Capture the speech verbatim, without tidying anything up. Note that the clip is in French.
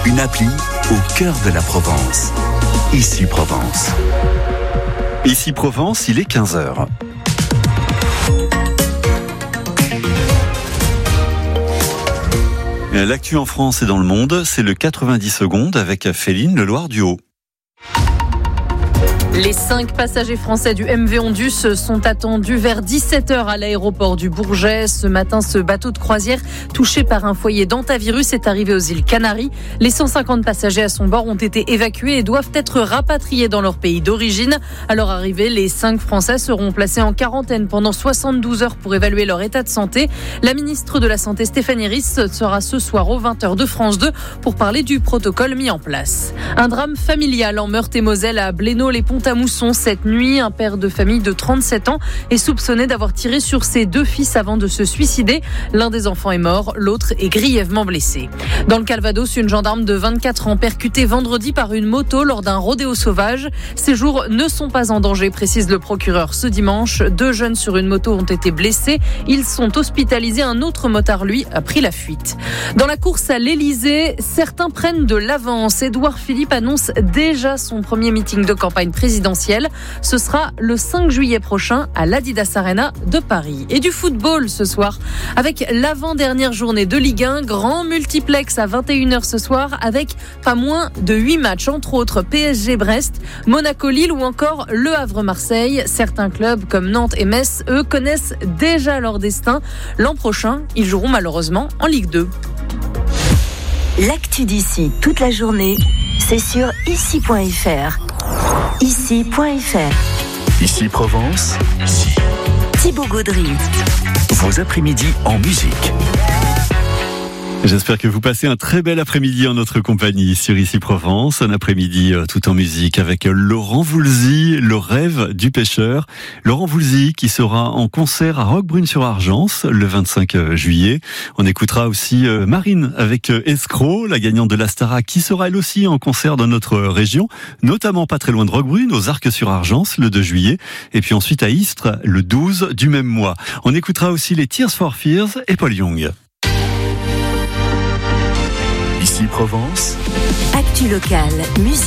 Une appli au cœur de la Provence. Ici Provence. Ici Provence, il est quinze heures. L'actu en France et dans le monde, c'est le quatre-vingt-dix secondes avec Féline Le Loir du Haut. Les cinq passagers français du M V Ondus sont attendus vers dix-sept heures à l'aéroport du Bourget. Ce matin, ce bateau de croisière touché par un foyer d'hantavirus est arrivé aux îles Canaries. Les cent cinquante passagers à son bord ont été évacués et doivent être rapatriés dans leur pays d'origine. À leur arrivée, les cinq Français seront placés en quarantaine pendant soixante-douze heures pour évaluer leur état de santé. La ministre de la Santé, Stéphanie Risse, sera ce soir aux vingt heures de France deux pour parler du protocole mis en place. Un drame familial en Meurthe-et-Moselle à Blénaud-les-Ponts à Mousson cette nuit. Un père de famille de trente-sept ans est soupçonné d'avoir tiré sur ses deux fils avant de se suicider. L'un des enfants est mort, l'autre est grièvement blessé. Dans le Calvados, une gendarme de vingt-quatre ans percutée vendredi par une moto lors d'un rodéo sauvage. Ses jours ne sont pas en danger, précise le procureur ce dimanche. Deux jeunes sur une moto ont été blessés. Ils sont hospitalisés. Un autre motard, lui, a pris la fuite. Dans la course à l'Elysée, certains prennent de l'avance. Édouard Philippe annonce déjà son premier meeting de campagne présidentielle. Ce sera le cinq juillet prochain à l'Adidas Arena de Paris. Et du football ce soir avec l'avant-dernière journée de Ligue un, grand multiplex à vingt et une heures ce soir avec pas moins de huit matchs, entre autres P S G Brest, Monaco Lille ou encore Le Havre Marseille. Certains clubs comme Nantes et Metz, eux, connaissent déjà leur destin. L'an prochain, ils joueront malheureusement en Ligue deux. L'actu d'ici toute la journée, c'est sur ici point f r. ici point f r. Ici Provence. Ici. Thibaut Gaudry. Vos après-midi en musique. J'espère que vous passez un très bel après-midi en notre compagnie sur Ici Provence. Un après-midi tout en musique avec Laurent Voulzy, le rêve du pêcheur. Laurent Voulzy qui sera en concert à Roquebrune-sur-Argence le vingt-cinq juillet. On écoutera aussi Marine avec Escroc, la gagnante de la Starac, qui sera elle aussi en concert dans notre région, notamment pas très loin de Roquebrune, aux Arcs-sur-Argence le deux juillet. Et puis ensuite à Istres le douze du même mois. On écoutera aussi les Tears for Fears et Paul Young. Ici Provence. Actu locale, musique.